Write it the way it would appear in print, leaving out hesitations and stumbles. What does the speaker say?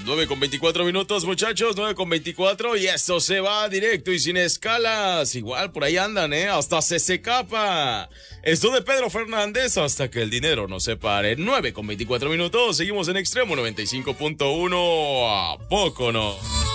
9:24 muchachos, 9:24 y esto se va directo y sin escalas. Igual por ahí andan, hasta se escapa. Esto de Pedro Fernández hasta que el dinero nos separe. 9:24, seguimos en Extremo 95.1. ¿A poco no?